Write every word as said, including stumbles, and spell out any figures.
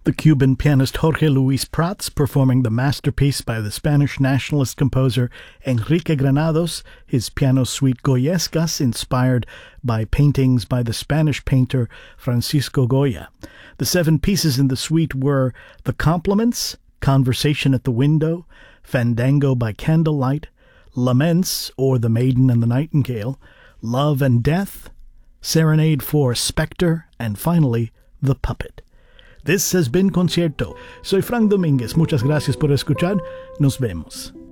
The Cuban pianist Jorge Luis Prats performing the masterpiece by the Spanish nationalist composer Enrique Granados, his piano suite Goyescas, inspired by paintings by the Spanish painter Francisco Goya. The seven pieces in the suite were The Compliments, Conversation at the Window, Fandango by Candlelight, Laments, or The Maiden and the Nightingale, Love and Death, Serenade for Spectre, and finally, The Puppet. This has been Concierto. Soy Frank Domínguez. Muchas gracias por escuchar. Nos vemos.